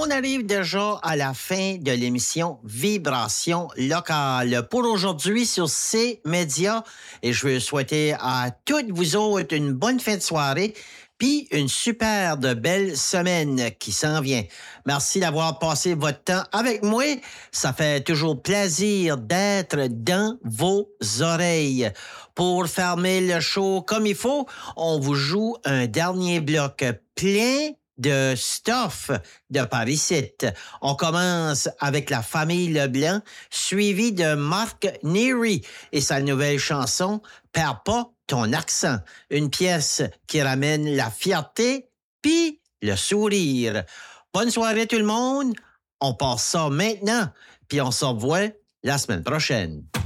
On arrive déjà à la fin de l'émission Vibration locale pour aujourd'hui sur C-Média et je veux souhaiter à toutes vous autres une bonne fin de soirée puis une super de belle semaine qui s'en vient. Merci d'avoir passé votre temps avec moi. Ça fait toujours plaisir d'être dans vos oreilles. Pour fermer le show comme il faut, on vous joue un dernier bloc plein de stuff de Paris-Site. On commence avec la famille Leblanc, suivi de Marc Neary et sa nouvelle chanson « Perds pas ton accent », une pièce qui ramène la fierté puis le sourire. Bonne soirée tout le monde, on passe ça maintenant, puis on se revoit la semaine prochaine.